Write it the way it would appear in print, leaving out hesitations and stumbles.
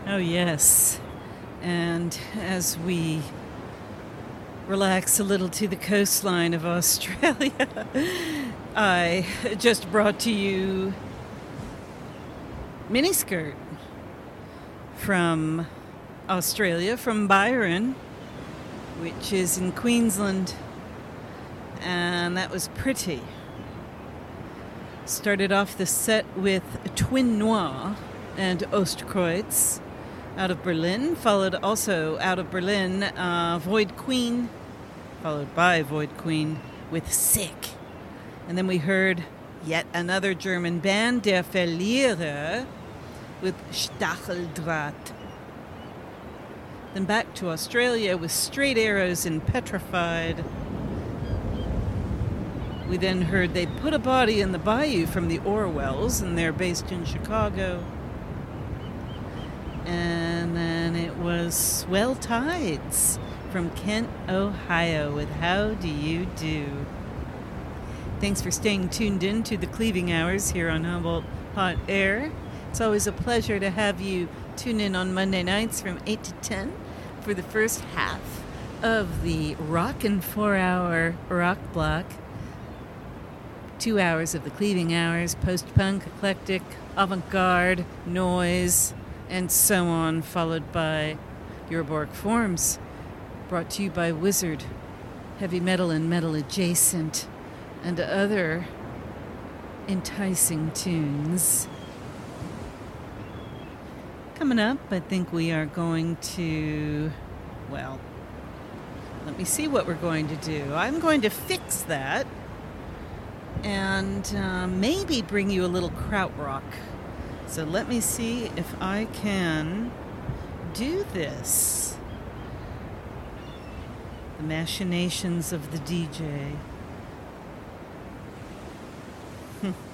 Oh, yes. And as we relax a little to the coastline of Australia, I just brought to you Miniskirt from Australia, from Byron, which is in Queensland. And that was pretty. Started off the set with Twin Noir and Ostkreuz out of Berlin, followed also out of Berlin, Void Queen, followed by Void Queen with Sick. And then we heard yet another German band, Der Verlierer, with Stacheldraht. Then back to Australia with Straight Arrows and Petrified. We then heard They Put a Body in the Bayou from the Orwells, and they're based in Chicago. And then it was Swell Tides from Kent, Ohio with How Do You Do? Thanks for staying tuned in to the Cleaving Hours here on Humboldt Hot Air. It's always a pleasure to have you tune in on Monday nights from 8 to 10 for the first half of the Rockin' 4-hour rock block. 2 hours of the Cleaving Hours, post-punk, eclectic, avant-garde, noise, and so on, followed by Euroborg Forms, brought to you by Wizard, heavy metal and metal adjacent, and other enticing tunes. Coming up, I think we are going to, well, let me see what we're going to do. I'm going to fix that and maybe bring you a little krautrock. So let me see if I can do this. The machinations of the DJ.